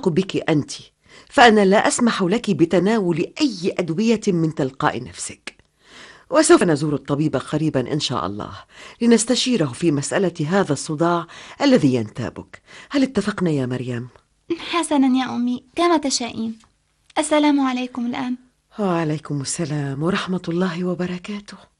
يتعلق بك أنت، فأنا لا أسمح لك بتناول أي أدوية من تلقاء نفسك. وسوف نزور الطبيب قريبا إن شاء الله لنستشيره في مسألة هذا الصداع الذي ينتابك. هل اتفقنا يا مريم؟ حسنا يا أمي، كما تشائين. السلام عليكم الآن. وعليكم السلام ورحمة الله وبركاته.